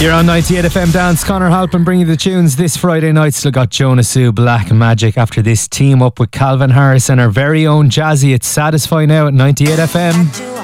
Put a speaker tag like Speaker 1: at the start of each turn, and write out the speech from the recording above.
Speaker 1: You're on 98 FM Dance. Conor Halpin bringing you the tunes this Friday night. Still got Jonas Sue, Black Magic after this team up with Calvin Harris and our very own Jazzy. It's Satisfy now at 98 FM.